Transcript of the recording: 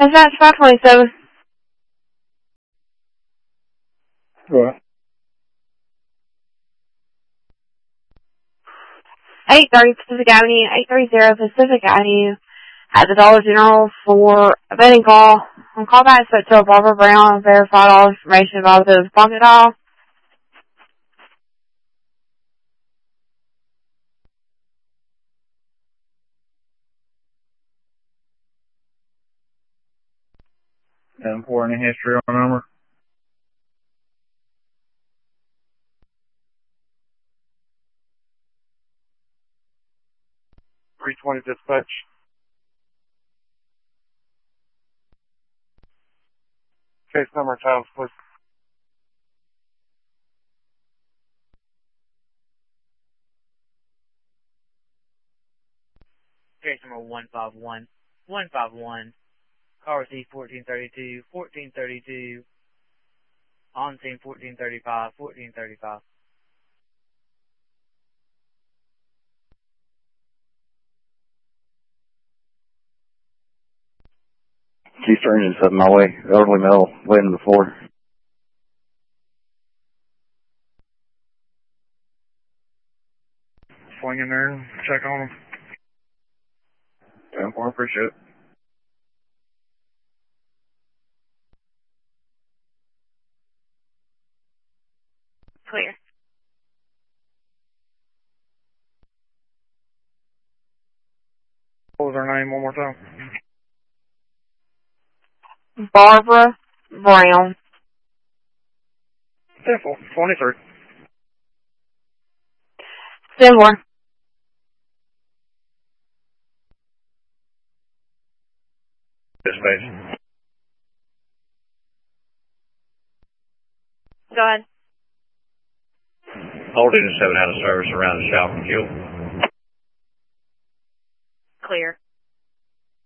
Dispatch 527. What? 830 Pacific Avenue, 830 Pacific Avenue, at the Dollar General for a betting call. On callback, spoke to Barbara Brown, verified all information about the pocket dial. And pour any history on the number? .320 dispatch. Case number and titles, please. Case number 151. Car received 1432. On scene 1435. Keystone Engine 7 my way. Elderly male waiting on the floor. Swing in there and check on him. 10-4, appreciate it. Clear. What was her name one more time? Barbara Brown. 10-4, 23. Similar. Dispatch. Go ahead. Old Engine 7 out of service around the Shop and Fuel. Clear.